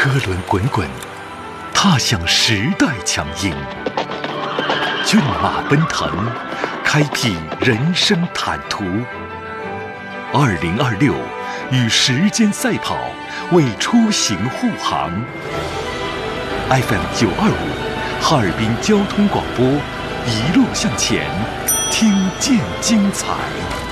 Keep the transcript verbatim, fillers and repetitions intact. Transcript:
车轮滚滚，踏向时代强音；骏马奔腾，开辟人生坦途。二零二六，与时间赛跑，为出行护航。F M 九二五，哈尔滨交通广播，一路向前，听见精彩。